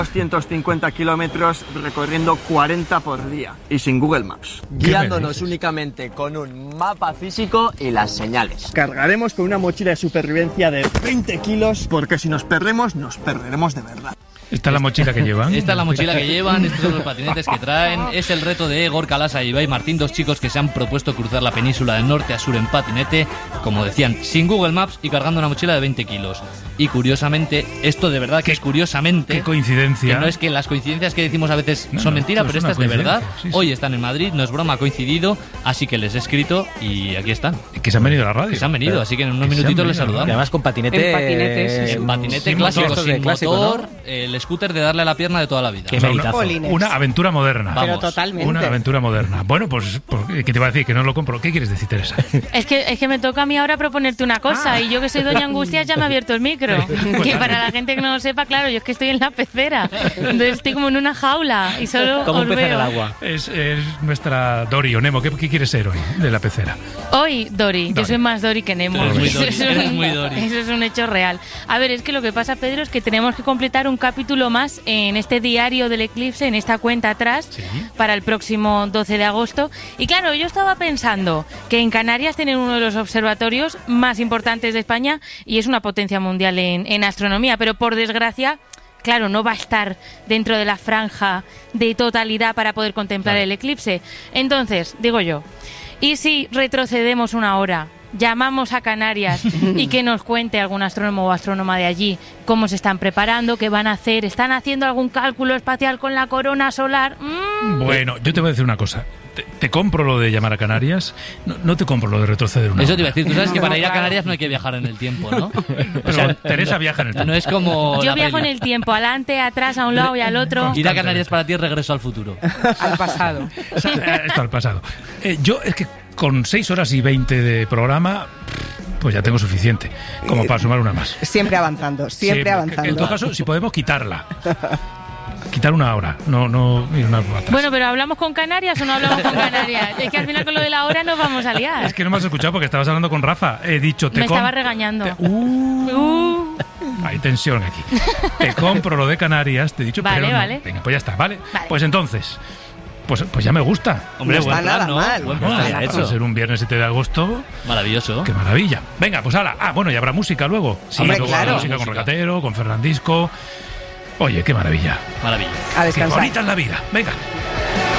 250 kilómetros recorriendo 40 por día y sin Google Maps. Guiándonos únicamente con un mapa físico y las señales. Cargaremos con una mochila de supervivencia de 20 kilos porque si nos perdemos, nos perderemos de verdad. ¿Esta es la mochila que llevan? Esta es la mochila que llevan, estos son los patinetes que traen. Es el reto de Gorka Lasa y Ibai Martín, dos chicos que se han propuesto cruzar la península de norte a sur en patinete, como decían, sin Google Maps y cargando una mochila de 20 kilos. Y curiosamente, esto de verdad que es curiosamente... ¡Qué coincidencia! Que no es que las coincidencias que decimos a veces son mentira, pero esta es de verdad. Sí. Hoy están en Madrid, no es broma, ha coincidido, así que les he escrito y aquí están. Que se han venido a la radio. Que se han venido, así que en unos minutitos les saludamos. Y además con patinete... En patinete, sí. En patinete sin clásico, motor, sin clásico, motor, ¿no? el scooter de darle a la pierna de toda la vida. Qué meritazo. Una aventura moderna. Pero Vamos. totalmente. Una aventura moderna. Bueno, pues, ¿qué te iba a decir? Que no lo compro. ¿Qué quieres decir, Teresa? Es que me toca a mí ahora proponerte una cosa y yo que soy doña Angustias ya me ha abierto el micro. Que para la gente que no lo sepa, claro, yo es que estoy en la pecera. Entonces estoy como en una jaula y solo Como os un pez en veo. el agua. Es nuestra Dori o Nemo. ¿Qué quieres ser hoy de la pecera? Hoy, Dori. Yo soy más Dori que Nemo. Eres muy Eso Dori, es eres muy Dori. Eso es un hecho real. A ver, es que lo que pasa, Pedro, es que tenemos que completar un capítulo más en este diario del eclipse, en esta cuenta atrás, Sí. para el próximo 12 de agosto. Y claro, yo estaba pensando que en Canarias tienen uno de los observatorios más importantes de España y es una potencia mundial en astronomía, pero por desgracia... Claro, no va a estar dentro de la franja de totalidad para poder contemplar el eclipse. Entonces, digo yo, ¿y si retrocedemos una hora, llamamos a Canarias y que nos cuente algún astrónomo o astrónoma de allí cómo se están preparando, qué van a hacer, están haciendo algún cálculo espacial con la corona solar? Bueno, yo te voy a decir una cosa. Te compro lo de llamar a Canarias, no te compro lo de retroceder una Eso hora. te iba a decir, tú sabes que para ir a Canarias no hay que viajar en el tiempo, ¿no? Pero Teresa viaja en el tiempo. No es como Yo la viajo en peli. el tiempo, adelante, atrás, a un lado y al otro. Ir a Canarias para ti es regreso al futuro. Al pasado. Esto al pasado. Yo es que con 6 horas y 20 de programa, pues ya tengo suficiente, como para sumar una más. Siempre avanzando, siempre avanzando. En todo caso, si podemos quitarla. Quitar una hora, no ir una hora atrás. Bueno, pero ¿hablamos con Canarias o no hablamos con Canarias? Es que al final con lo de la hora nos vamos a liar. Es que no me has escuchado porque estabas hablando con Rafa. He dicho, Me estaba regañando. Hay tensión aquí. Te compro lo de Canarias, te he dicho, Vale, pero no. vale. Venga, pues ya está, ¿vale? Vale. Pues entonces, pues ya me gusta. Hombre, No buen está plan, nada ¿no? mal. Buen plan, Vamos, ya va a hecho. ser un viernes 7 de agosto. Maravilloso. ¡Qué maravilla! Venga, pues hala. Bueno, y habrá música luego. Sí, Hombre, luego habrá claro. música con Música. Recatero, con Fernandisco. Oye, qué maravilla. A Maravilla. Qué descansar. bonita es la vida. Venga.